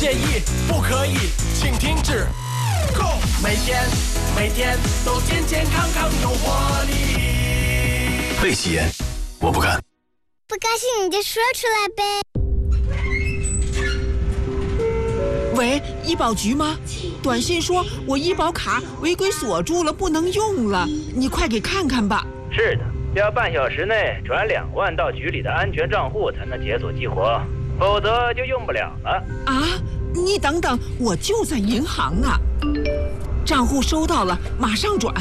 介意不可以，请停止。Go， 每天都健健康康有活力。 被吸烟，我不干。 不高兴你就说出来呗。 喂，医保局吗？短信说我医保卡违规锁住了，不能用了，你快给看看吧。 是的，要半小时内转2万到局里的安全账户才能解锁激活，否则就用不了了。 啊，你等等，我就在银行呢。账户收到了，马上转。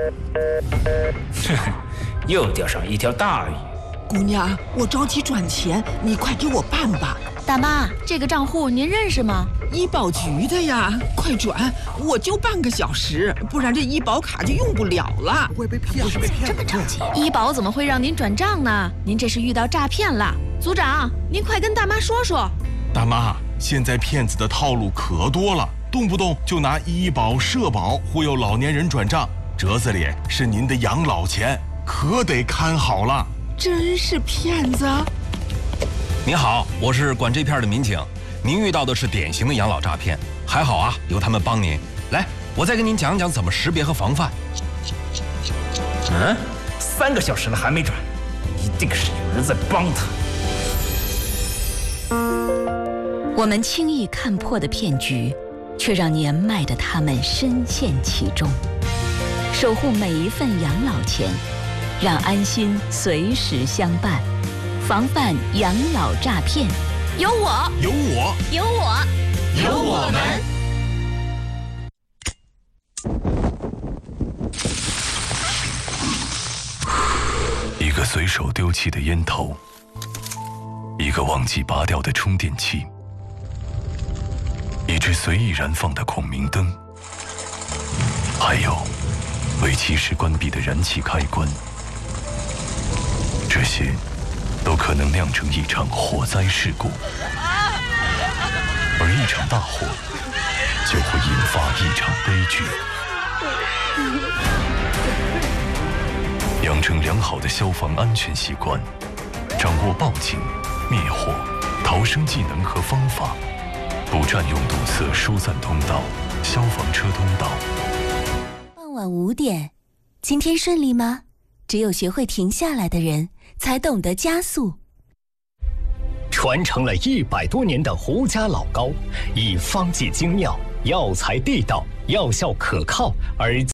又钓上一条大鱼。 姑娘，我着急转钱，你快给我办吧。 大妈，这个账户您认识吗？ 医保局的呀，快转！我就半个小时，不然这医保卡就用不了了。 会被骗？是被骗？ 这么着急？医保怎么会让您转账呢？您这是遇到诈骗了。组长，您快跟大妈说说。 大妈，现在骗子的套路可多了，动不动就拿医保、社保忽悠老年人转账，折子里是您的养老钱，可得看好了。 真是骗子！ 您好，我是管这片的民警。您遇到的是典型的养老诈骗，还好啊，有他们帮您。来，我再跟您讲讲怎么识别和防范。 3个小时了还没转，一定是有人在帮他。 我们轻易看破的骗局，却让年迈的他们深陷其中。守护每一份养老钱，让安心随时相伴，防范养老诈骗。有我， 有我， 有我， 有我们。 一个随手丢弃的烟头，一个忘记拔掉的充电器，一只随意燃放的孔明灯，还有为期时关闭的燃气开关，这些都可能酿成一场火灾事故，而一场大火就会引发一场悲剧。养成良好的消防安全习惯，掌握报警、灭火、逃生技能和方法，不占用堵塞疏散通道、消防车通道。 傍晚5点，今天顺利吗？只有学会停下来的人，才懂得加速。 传承了100多年的胡家老高，以方剂精妙、药材地道、药效可靠而